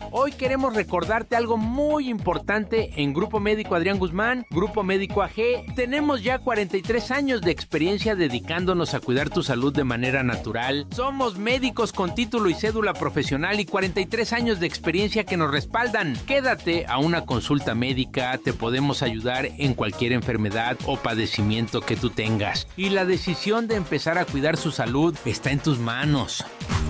Hoy queremos recordarte algo muy importante en Grupo Médico Adrián Guzmán, Grupo Médico AG. Tenemos ya 43 años de experiencia dedicándonos a cuidar tu salud de manera natural. Somos médicos con título y cédula profesional y 43 años de experiencia que nos respaldan. Quédate a una consulta médica, te podemos ayudar en cualquier enfermedad o padecimiento que tú tengas. Y la decisión de empezar a cuidar su salud está en tus manos.